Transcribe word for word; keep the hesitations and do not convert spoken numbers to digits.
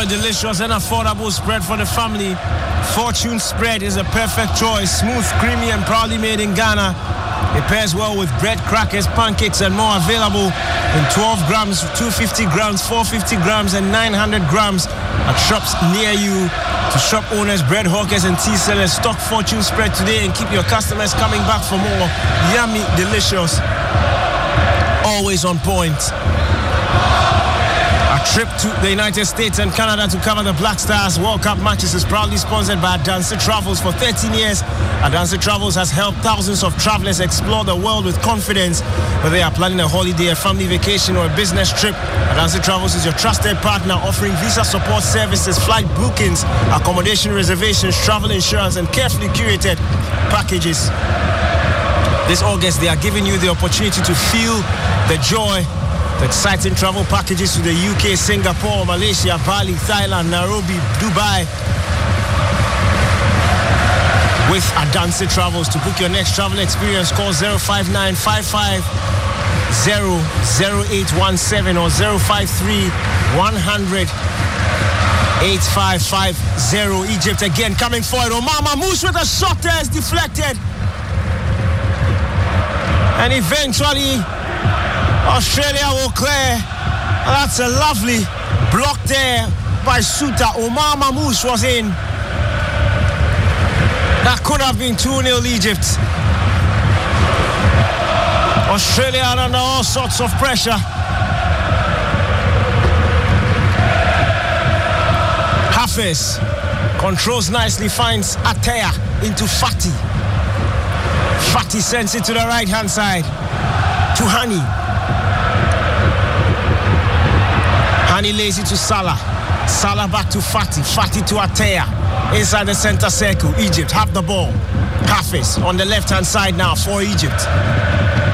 enjoy delicious and affordable spread for the family. Fortune Spread is a perfect choice. Smooth, creamy, and proudly made in Ghana. It pairs well with bread, crackers, pancakes, and more. Available in twelve grams, two hundred fifty grams, four hundred fifty grams, and nine hundred grams at shops near you. To shop owners, bread hawkers, and tea sellers, stock Fortune Spread today and keep your customers coming back for more. Yummy, delicious, always on point. A trip to the United States and Canada to cover the Black Stars World Cup matches is proudly sponsored by Adanse Travels. For thirteen years, Adanse Travels has helped thousands of travelers explore the world with confidence. Whether they are planning a holiday, a family vacation, or a business trip, Adanse Travels is your trusted partner, offering visa support services, flight bookings, accommodation reservations, travel insurance, and carefully curated packages. This August, they are giving you the opportunity to feel the joy. The exciting travel packages to the U K, Singapore, Malaysia, Bali, Thailand, Nairobi, Dubai. With Adanse Travels. To book your next travel experience, call zero five nine, five five zero, zero eight one seven or zero five three, one hundred, eight five five zero. Egypt again coming forward. Omar Mamouche with a shot there is deflected. And eventually Australia will clear. That's a lovely block there by Suter. Omar Mamouche was in. That could have been two nil Egypt. Australia are under all sorts of pressure. Hafiz controls nicely, finds Atea into Fati. Fati sends it to the right hand side to Hani. Hani lays it to Salah. Salah back to Fati. Fati to Atea. Inside the center circle. Egypt have the ball. Hafiz on the left hand side now for Egypt.